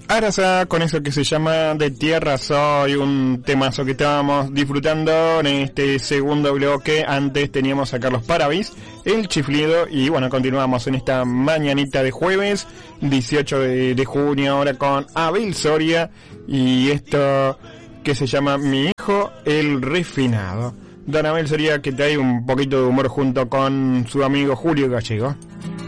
Arasa con eso que se llama De Tierra Soy, un temazo que estábamos disfrutando en este segundo bloque. Antes teníamos a Carlos Paravis, El Chiflido, y bueno, continuamos en esta mañanita de jueves 18 de junio ahora con Abel Soria y esto que se llama Mi Hijo el Refinado. Don Abel Soria, que trae un poquito de humor junto con su amigo Julio Gallego.